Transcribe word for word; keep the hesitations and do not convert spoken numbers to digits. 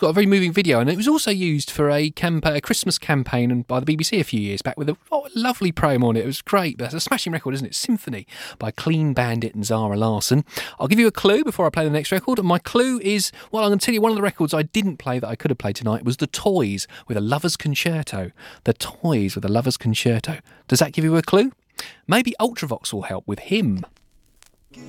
got a very moving video, and it was also used for a, camp- a Christmas campaign by the B B C a few years back with a oh, lovely promo on it. It was great. That's a smashing record, isn't it? Symphony by Clean Bandit and Zara Larsson. I'll give you a clue before I play the next record. And my clue is, well, I'm going to tell you one of the records I didn't play that I could have played tonight was The Toys with a Lover's Concerto. The Toys with a Lover's Concerto. Does that give you a clue? Maybe Ultravox will help with Him.